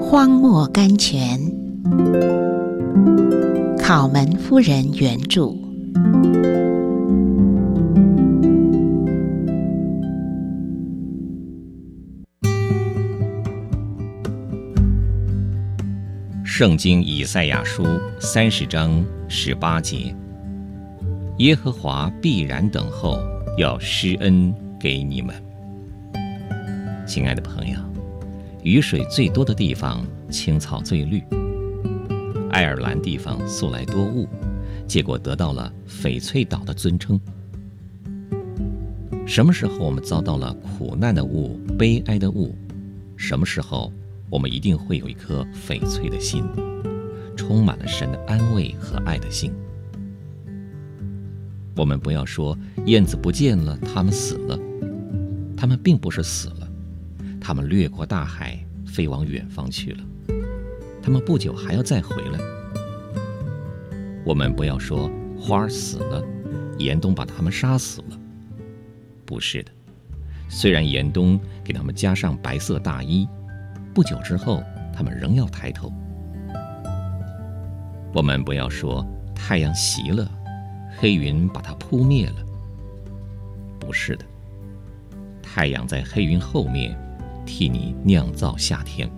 荒漠甘泉，考门夫人原著。 圣经以赛亚书30章18节，耶和华必然等候，要施恩给你们。亲爱的朋友，雨水最多的地方，青草最绿。爱尔兰地方素来多雾，结果得到了翡翠岛的尊称。什么时候我们遭到了苦难的雾、悲哀的雾，什么时候我们一定会有一颗翡翠的心，充满了神的安慰和爱的心。我们不要说燕子不见了，它们死了，它们并不是死了，它们掠过大海，飞往远方去了，它们不久还要再回来。我们不要说花儿死了，严冬把它们杀死了，不是的，虽然严冬给它们加上白色大衣，不久之后它们仍要抬头。我们不要说太阳熄了，黑云把它扑灭了，不是的，太阳在黑云后面替你酿造夏天。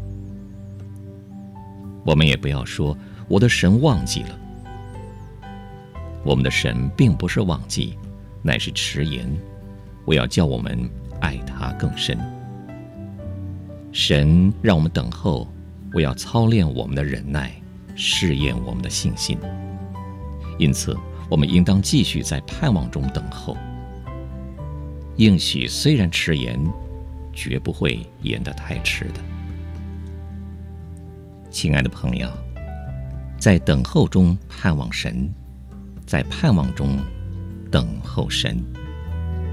我们也不要说我的神忘记了，我们的神并不是忘记，乃是迟延，我要叫我们爱他更深。神让我们等候，我要操练我们的忍耐，试验我们的信心。因此我们应当继续在盼望中等候。应许虽然迟延，绝不会延得太迟的。亲爱的朋友，在等候中盼望神，在盼望中等候神。